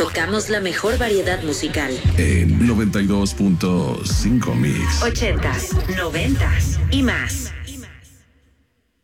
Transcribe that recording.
Tocamos la mejor variedad musical. En 92.5 Mix. 80s, 90s y más.